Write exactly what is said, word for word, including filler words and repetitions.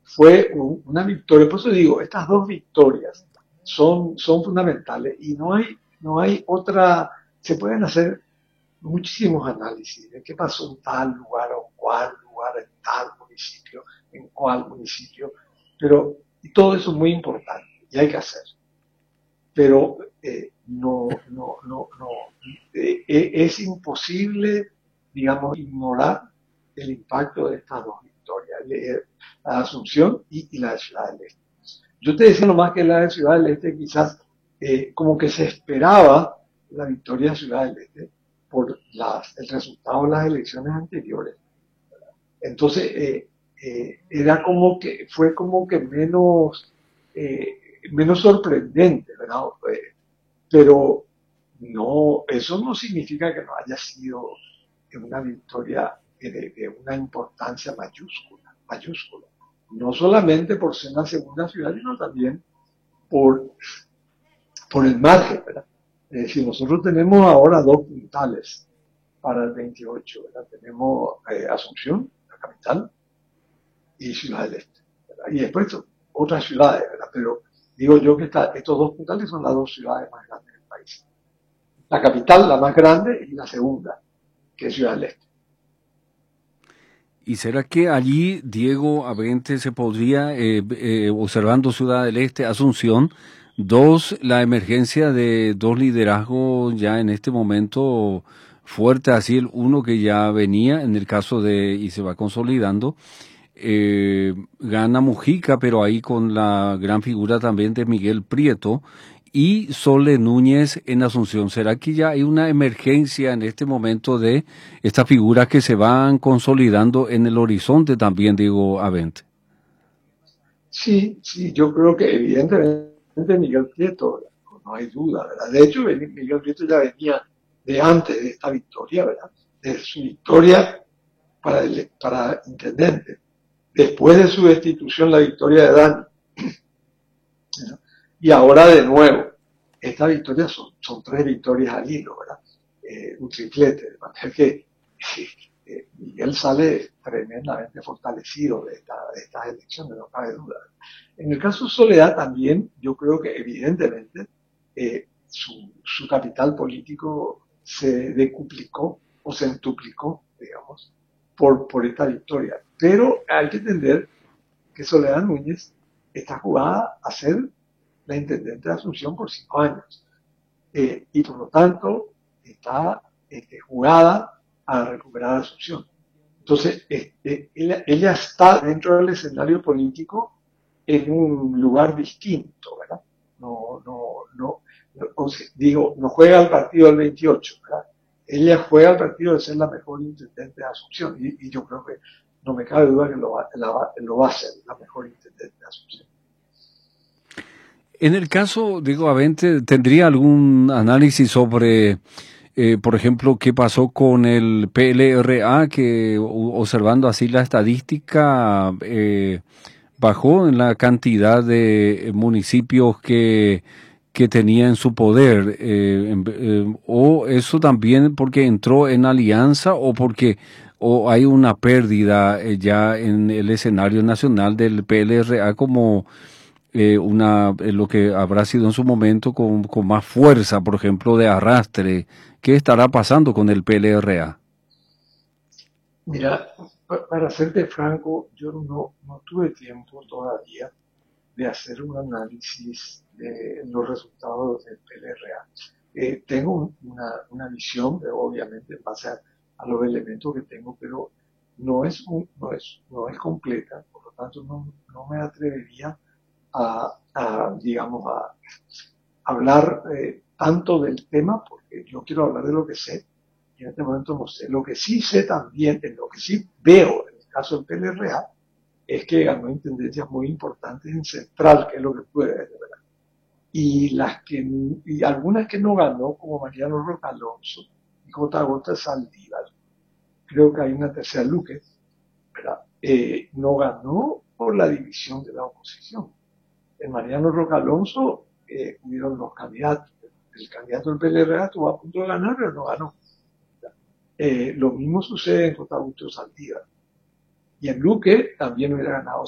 fue un- una victoria. Por eso digo, estas dos victorias son, son fundamentales y no hay, no hay otra, se pueden hacer muchísimos análisis de qué pasó en tal lugar o cuál lugar, en tal municipio, en cuál municipio, pero y todo eso es muy importante y hay que hacer. Pero eh, no, no, no, no, eh, eh, es imposible, digamos, ignorar el impacto de estas dos victorias, eh, la de Asunción y, y la de Ciudad del Este. Yo te decía nomás que la de Ciudad del Este quizás eh, como que se esperaba la victoria de Ciudad del Este por las, el resultado de las elecciones anteriores. Entonces, eh, eh, era como que, fue como que menos, eh, menos sorprendente, ¿verdad? Eh, pero no, eso no significa que no haya sido una victoria de, de una importancia mayúscula, mayúscula. No solamente por ser la segunda ciudad, sino también por, por el margen, ¿verdad? Es decir, nosotros tenemos ahora dos puntales para el veintiocho, ¿verdad? Tenemos eh, Asunción, la capital, y Ciudad del Este, ¿verdad? Y después otras ciudades, ¿verdad? Pero digo yo que está, estos dos puntales son las dos ciudades más grandes del país. La capital, la más grande, y la segunda, que es Ciudad del Este. ¿Y será que allí, Diego Avente, se podría, eh, eh, observando Ciudad del Este, Asunción, dos, la emergencia de dos liderazgos ya en este momento fuerte, así el uno que ya venía, en el caso de, y se va consolidando, eh, gana Mujica, pero ahí con la gran figura también de Miguel Prieto y Sole Núñez en Asunción? ¿Será que ya hay una emergencia en este momento de estas figuras que se van consolidando en el horizonte también, digo, Avent? Sí, sí, yo creo que evidentemente Miguel Prieto, no hay duda, ¿verdad? De hecho, Miguel Prieto ya venía de antes de esta victoria, ¿verdad? De su victoria para, el, para intendente. Después de su destitución, la victoria de Dani. ¿No? Y ahora de nuevo, esta victoria son, son tres victorias al hilo, ¿verdad? Eh, un triplete, de manera que eh, Miguel sale tremendamente fortalecido de, esta, de estas elecciones, no cabe duda. En el caso de Soledad también, yo creo que evidentemente eh, su, su capital político se decuplicó o se entuplicó, digamos, por, por esta victoria. Pero hay que entender que Soledad Núñez está jugada a ser la intendente de Asunción por cinco años. Eh, y por lo tanto está este, jugada a recuperar Asunción. Entonces, este, ella, ella está dentro del escenario político en un lugar distinto, ¿verdad? No, no, no, no o sea, digo, no juega al partido del veintiocho, ¿verdad? Ella juega al partido de ser la mejor intendente de Asunción y, y yo creo que no me cabe duda que lo va, la, lo va a ser la mejor intendente de Asunción. En el caso, digo, Avente, ¿tendría algún análisis sobre, eh, por ejemplo, qué pasó con el P L R A, que observando así la estadística, eh, bajó en la cantidad de municipios que, que tenía en su poder? Eh, en, eh, o eso también porque entró en alianza o porque o hay una pérdida eh, ya en el escenario nacional del P L R A como eh, una eh, lo que habrá sido en su momento con, con más fuerza, por ejemplo, de arrastre. ¿Qué estará pasando con el P L R A? Mira, para serte franco, yo no, no tuve tiempo todavía de hacer un análisis de los resultados del P L R A. Eh, tengo una, una visión, de, obviamente, en base a, a, los elementos que tengo, pero no es, un, no es, no es completa, por lo tanto no, no me atrevería a, a digamos, a hablar eh, tanto del tema, porque yo quiero hablar de lo que sé, y en este momento no sé. Lo que sí sé también, en lo que sí veo en el caso del P L R A, es que ganó intendencias muy importantes en Central, que es lo que puede ver, ¿verdad? Y las que, y algunas que no ganó, como Mariano Roca Alonso y J. J. Saldívar, creo que hay una tercera Luque, ¿verdad? Eh, no ganó por la división de la oposición. En Mariano Roca Alonso eh, hubieron los candidatos. El candidato del P L R A estuvo a punto de ganar, pero no ganó. Eh, lo mismo sucede en J. Augusto Saldívar. Y en Luque también hubiera ganado